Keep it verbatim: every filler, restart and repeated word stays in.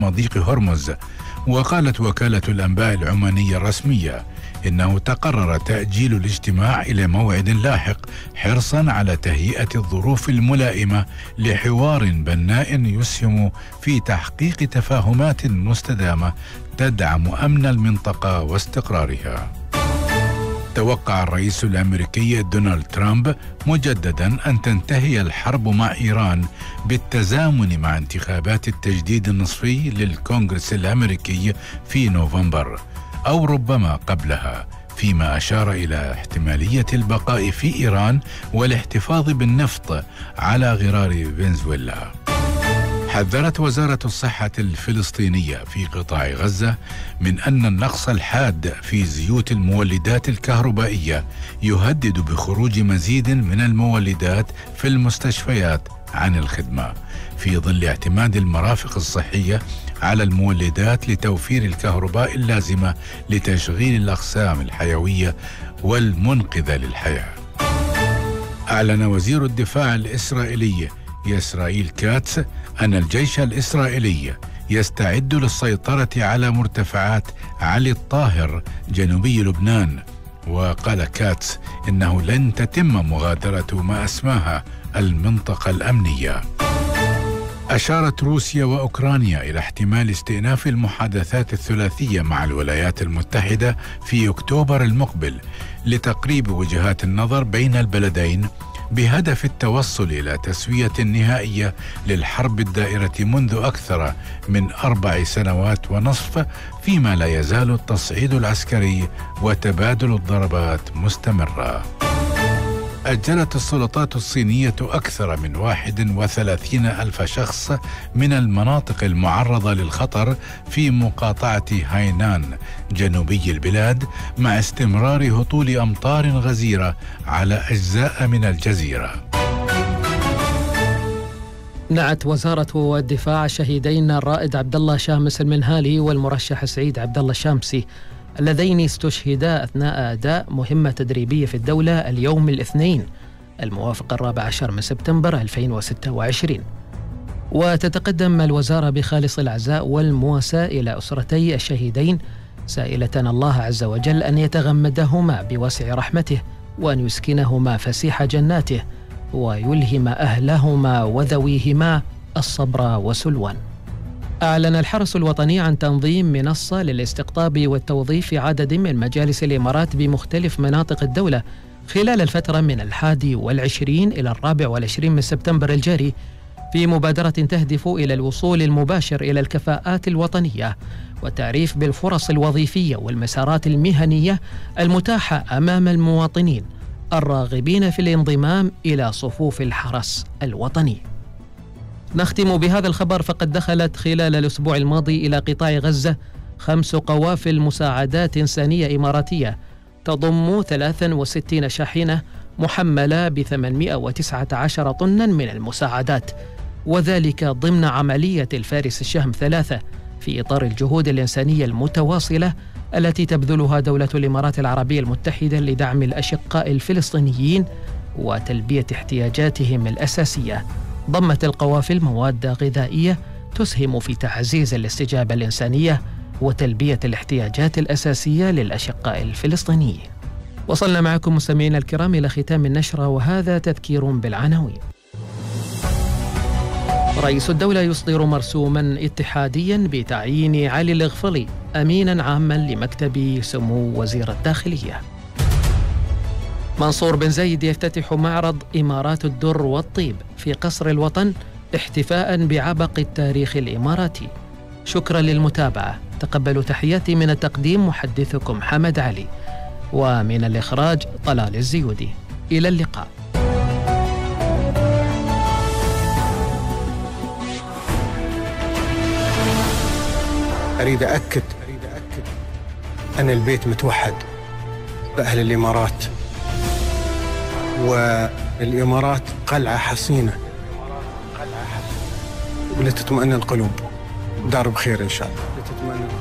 مضيق هرمز. وقالت وكالة الأنباء العمانية الرسمية إنه تقرر تأجيل الاجتماع إلى موعد لاحق حرصا على تهيئة الظروف الملائمة لحوار بناء يسهم في تحقيق تفاهمات مستدامة تدعم أمن المنطقة واستقرارها. توقع الرئيس الأمريكي دونالد ترامب مجددا أن تنتهي الحرب مع إيران بالتزامن مع انتخابات التجديد النصفي للكونغرس الأمريكي في نوفمبر أو ربما قبلها، فيما أشار إلى احتمالية البقاء في إيران والاحتفاظ بالنفط على غرار فنزويلا. حذرت وزارة الصحة الفلسطينية في قطاع غزة من أن النقص الحاد في زيوت المولدات الكهربائية يهدد بخروج مزيد من المولدات في المستشفيات عن الخدمة، في ظل اعتماد المرافق الصحية على المولدات لتوفير الكهرباء اللازمة لتشغيل الأقسام الحيوية والمنقذة للحياة. أعلن وزير الدفاع الإسرائيلي إسرائيل كاتس أن الجيش الإسرائيلي يستعد للسيطرة على مرتفعات علي الطاهر جنوبي لبنان. وقال كاتس إنه لن تتم مغادرة ما أسماها المنطقة الأمنية. أشارت روسيا وأوكرانيا إلى احتمال استئناف المحادثات الثلاثية مع الولايات المتحدة في أكتوبر المقبل لتقريب وجهات النظر بين البلدين بهدف التوصل إلى تسوية نهائية للحرب الدائرة منذ أكثر من أربع سنوات ونصف، فيما لا يزال التصعيد العسكري وتبادل الضربات مستمرة. أجلت السلطات الصينية أكثر من واحد وثلاثين ألف شخص من المناطق المعرضة للخطر في مقاطعة هاينان جنوبي البلاد، مع استمرار هطول أمطار غزيرة على أجزاء من الجزيرة. نعت وزارة الدفاع الشهيدين الرائد عبد الله شامس المنهالي والمرشح سعيد عبد الله الشامسي اللذين استشهدا أثناء أداء مهمة تدريبية في الدولة اليوم الاثنين الموافق الرابع عشر من سبتمبر ألفين وستة وعشرين. وتتقدم الوزارة بخالص العزاء والمواساة إلى أسرتي الشهيدين، سائلة الله عز وجل أن يتغمدهما بواسع رحمته وأن يسكنهما فسيح جناته ويلهم أهلهما وذويهما الصبر والسلوان. أعلن الحرس الوطني عن تنظيم منصة للاستقطاب والتوظيف في عدد من مجالس الإمارات بمختلف مناطق الدولة خلال الفترة من الحادي والعشرين إلى الرابع والعشرين من سبتمبر الجاري، في مبادرة تهدف إلى الوصول المباشر إلى الكفاءات الوطنية والتعريف بالفرص الوظيفية والمسارات المهنية المتاحة أمام المواطنين الراغبين في الانضمام إلى صفوف الحرس الوطني. نختم بهذا الخبر، فقد دخلت خلال الأسبوع الماضي إلى قطاع غزة خمس قوافل مساعدات إنسانية إماراتية تضم ثلاث وستين شاحنة محملة ب ثمانمائة وتسعة عشر طنا من المساعدات، وذلك ضمن عملية الفارس الشهم ثلاثة في إطار الجهود الإنسانية المتواصلة التي تبذلها دولة الإمارات العربية المتحدة لدعم الأشقاء الفلسطينيين وتلبية احتياجاتهم الأساسية. ضمت القوافل مواد غذائية تسهم في تعزيز الاستجابة الإنسانية وتلبية الاحتياجات الأساسية للأشقاء الفلسطينيين. وصلنا معكم مستمعينا الكرام إلى ختام النشرة، وهذا تذكير بالعناوين. رئيس الدولة يصدر مرسوما اتحاديا بتعيين علي الغفلي أمينا عاما لمكتب سمو وزير الداخلية. منصور بن زايد يفتتح معرض إمارات الدر والطيب في قصر الوطن احتفاء بعبق التاريخ الإماراتي. شكرا للمتابعة، تقبلوا تحياتي من التقديم محدثكم حمد علي، ومن الإخراج طلال الزيودي. إلى اللقاء. أريد أأكد أن البيت متوحد بأهل الإمارات، والإمارات قلعة حصينة ولتطمئن القلوب. دار بخير إن شاء الله.